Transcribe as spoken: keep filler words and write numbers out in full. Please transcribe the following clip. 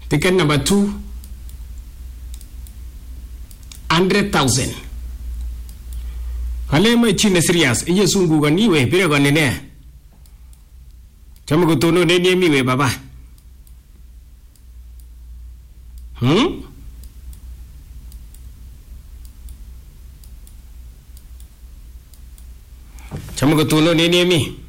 Ticket number two, hundred thousand. Hale mai chine serious. Iye sungu kan iwe pira kan nene. Chama ko tono nene miwe baba. Hmm? Chama ko tono nene mi.